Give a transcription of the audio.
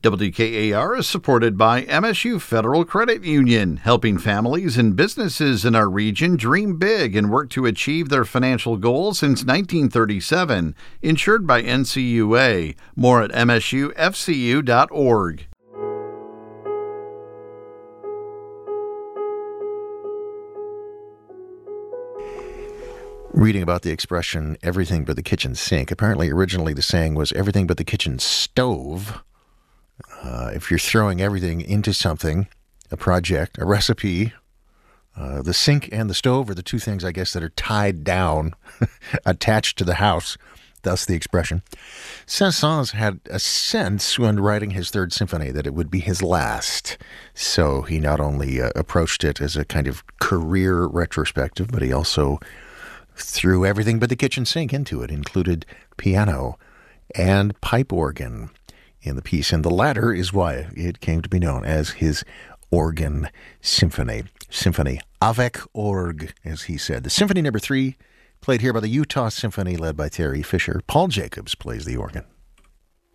WKAR is supported by MSU Federal Credit Union, helping families and businesses in our region dream big and work to achieve their financial goals since 1937. Insured by NCUA. More at msufcu.org. Reading about the expression, everything but the kitchen sink. Apparently, originally the saying was everything but the kitchen stove. If you're throwing everything into something, a project, a recipe, the sink and the stove are the two things, I guess, that are tied down, attached to the house. Thus the expression. Saint-Saëns had a sense when writing his Third Symphony that it would be his last. So he not only approached it as a kind of career retrospective, but he also threw everything but the kitchen sink into it, included piano and pipe organ in the piece. And the latter is why it came to be known as his organ symphony. Symphony avec orgue, as he said. The Symphony No. 3, played here by the Utah Symphony, led by Terry Fisher. Paul Jacobs plays the organ.